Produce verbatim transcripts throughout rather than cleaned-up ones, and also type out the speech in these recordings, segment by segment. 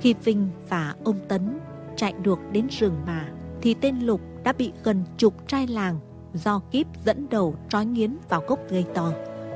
Khi Vinh và ông Tấn chạy được đến rừng mà, thì tên Lục đã bị gần chục trai làng do Kíp dẫn đầu trói nghiến vào gốc cây to.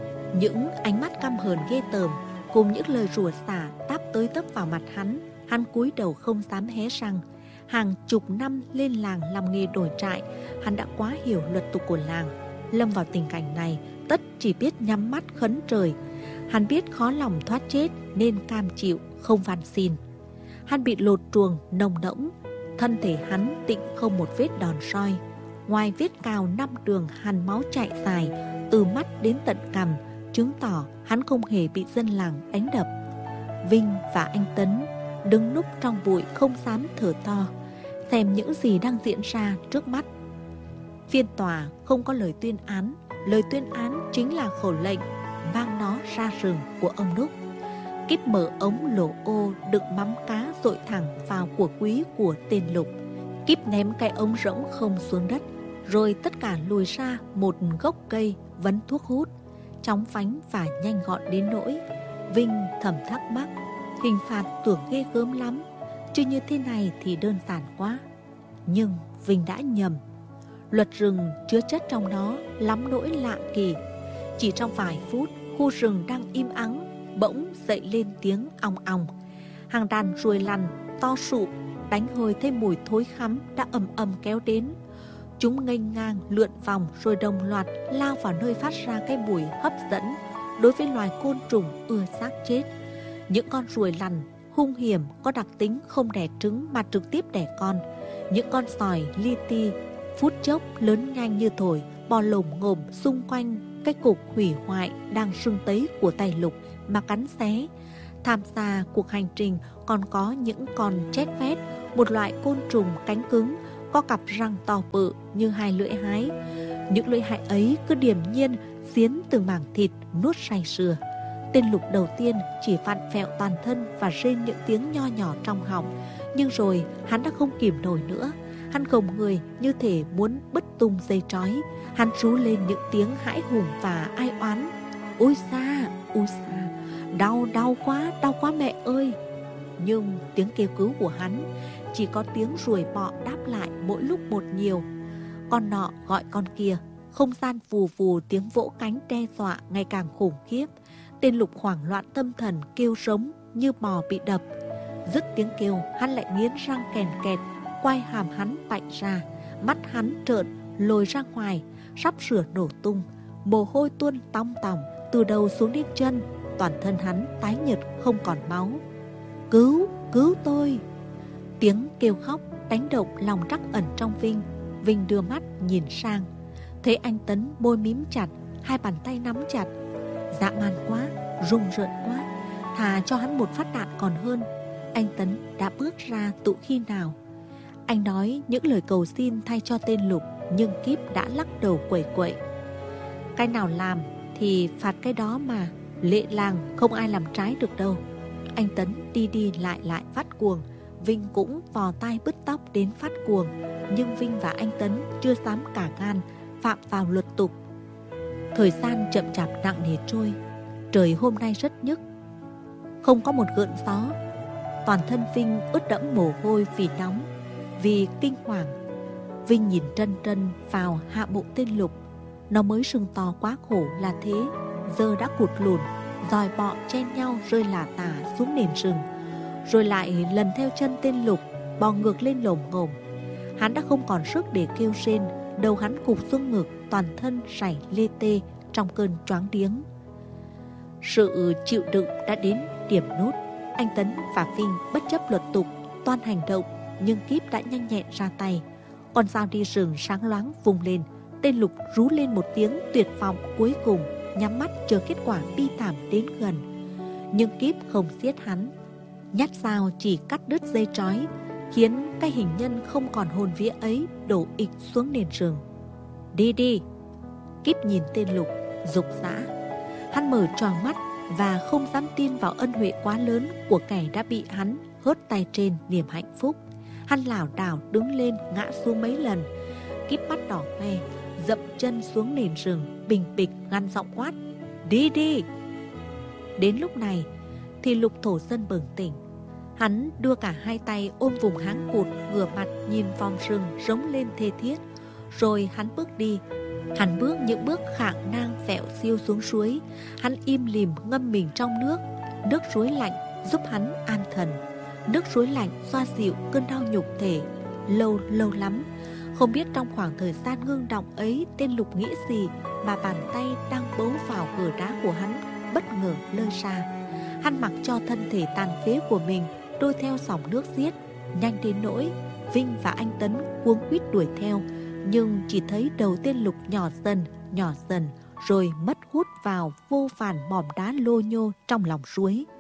Những ánh mắt căm hờn ghê tởm cùng những lời rủa xả đáp tới tấp vào mặt hắn. Hắn cúi đầu không dám hé răng. Hàng chục năm lên làng làm nghề đổi trại, hắn đã quá hiểu luật tục của làng. Lâm vào tình cảnh này, Tất chỉ biết nhắm mắt khấn trời. Hắn biết khó lòng thoát chết nên cam chịu, không van xin. Hắn bị lột truồng nồng nỗng, thân thể hắn tịnh không một vết đòn soi. Ngoài vết cào năm đường hằn máu chảy dài từ mắt đến tận cằm, chứng tỏ hắn không hề bị dân làng đánh đập. Vinh và anh Tấn đứng núp trong bụi không dám thở to, xem những gì đang diễn ra trước mắt. Phiên tòa không có lời tuyên án, lời tuyên án chính là khẩu lệnh mang nó ra rừng của ông Núc. Kíp mở ống lỗ ô đựng mắm cá dội thẳng vào của quý của tên Lục. Kíp ném cái ống rỗng không xuống đất, rồi tất cả lùi ra một gốc cây vấn thuốc hút, chóng vánh và nhanh gọn đến nỗi Vinh thầm thắc mắc, hình phạt tưởng ghê gớm lắm, chứ như thế này thì đơn giản quá. Nhưng Vinh đã nhầm. Luật rừng chứa chất trong đó lắm nỗi lạ kỳ. Chỉ trong vài phút, khu rừng đang im ắng bỗng dậy lên tiếng ong ong. Hàng đàn ruồi lằn to sụ đánh hơi thêm mùi thối khắm đã ầm ầm kéo đến. Chúng nghênh ngang lượn vòng rồi đồng loạt lao vào nơi phát ra cái mùi hấp dẫn đối với loài côn trùng ưa xác chết. Những con ruồi lằn hung hiểm có đặc tính không đẻ trứng mà trực tiếp đẻ con. Những con sỏi li ti phút chốc lớn nhanh như thổi bò lồm ngồm xung quanh cái cục hủy hoại đang sưng tấy của tay Lục mà cắn xé. Tham gia cuộc hành trình còn có những con chét vét, một loại côn trùng cánh cứng có cặp răng to bự như hai lưỡi hái. Những lưỡi hái ấy cứ điềm nhiên xiến từng mảng thịt nuốt say sưa. Tên Lục đầu tiên chỉ vặn vẹo toàn thân và rên những tiếng nho nhỏ trong họng, nhưng rồi hắn đã không kìm nổi nữa. Hắn gồng người như thể muốn bứt tung dây trói. Hắn rú lên những tiếng hãi hùng và ai oán. Ôi xa, ôi xa, đau, đau quá, đau quá mẹ ơi. Nhưng tiếng kêu cứu của hắn chỉ có tiếng ruồi bọ đáp lại mỗi lúc một nhiều. Con nọ gọi con kia, không gian vù vù tiếng vỗ cánh đe dọa ngày càng khủng khiếp. Tên Lục hoảng loạn tâm thần kêu rống như bò bị đập. Dứt tiếng kêu, hắn lại nghiến răng kèn kẹt, quai hàm hắn bạnh ra, mắt hắn trợn lồi ra ngoài, sắp sửa nổ tung. Mồ hôi tuôn tong tòng từ đầu xuống đến chân, toàn thân hắn tái nhợt không còn máu. Cứu, cứu tôi! Tiếng kêu khóc đánh động lòng trắc ẩn trong Vinh. Vinh đưa mắt nhìn sang, thấy anh Tấn môi mím chặt, hai bàn tay nắm chặt. Dã man quá, rùng rợn quá, thà cho hắn một phát đạn còn hơn. Anh Tấn đã bước ra từ khi nào? Anh nói những lời cầu xin thay cho tên Lục, nhưng Kíp đã lắc đầu quẩy quậy. Cái nào làm thì phạt cái đó mà, lệ làng không ai làm trái được đâu. Anh Tấn đi đi lại lại phát cuồng. Vinh cũng vò tai bứt tóc đến phát cuồng, nhưng Vinh và anh Tấn chưa dám cả gan phạm vào luật tục. Thời gian chậm chạp nặng nề trôi. Trời hôm nay rất nhức, không có một gợn gió. Toàn thân Vinh ướt đẫm mồ hôi vì nóng, vì kinh hoàng. Vinh nhìn trân trân vào hạ bộ tên Lục. Nó mới sưng to quá khổ là thế, giờ đã cụt lùn, dòi bọ chen nhau rơi lả tả xuống nền rừng, rồi lại lần theo chân tên Lục bò ngược lên lồm ngồm. Hắn đã không còn sức để kêu rên, đầu hắn cụp xuống ngực, toàn thân sảy lê tê trong cơn choáng điếng. Sự chịu đựng đã đến điểm nốt. Anh Tấn và Vinh bất chấp luật tục toan hành động, nhưng Kíp đã nhanh nhẹn ra tay. Con dao đi rừng sáng loáng vùng lên. Tên Lục rú lên một tiếng tuyệt vọng cuối cùng, nhắm mắt chờ kết quả bi thảm đến gần. Nhưng Kíp không giết hắn. Nhát dao chỉ cắt đứt dây trói, khiến cái hình nhân không còn hồn vía ấy đổ ịch xuống nền rừng. Đi đi! Kíp nhìn tên Lục rục rã. Hắn mở tròn mắt và không dám tin vào ân huệ quá lớn của kẻ đã bị hắn hớt tay trên niềm hạnh phúc. Hắn lảo đảo đứng lên, ngã xuống mấy lần. Kíp mắt đỏ hoe, dậm chân xuống nền rừng, bình bịch ngăn giọng quát: Đi đi! Đến lúc này thì Lục thổ dân bừng tỉnh. Hắn đưa cả hai tay ôm vùng háng cụt, ngửa mặt nhìn vòng rừng rống lên thê thiết. Rồi hắn bước đi. Hắn bước những bước khạng nang vẹo siêu xuống suối. Hắn im lìm ngâm mình trong nước. Nước suối lạnh giúp hắn an thần. Nước suối lạnh xoa dịu cơn đau nhục thể. Lâu lâu lắm, không biết trong khoảng thời gian ngưng động ấy tên Lục nghĩ gì mà bàn tay đang bấu vào gờ đá của hắn bất ngờ lơ ra. Hắn mặc cho thân thể tàn phế của mình trôi theo dòng nước xiết, nhanh đến nỗi Vinh và anh Tấn cuống quýt đuổi theo, nhưng chỉ thấy đầu tên Lục nhỏ dần, nhỏ dần rồi mất hút vào vô vàn mỏm đá lô nhô trong lòng suối.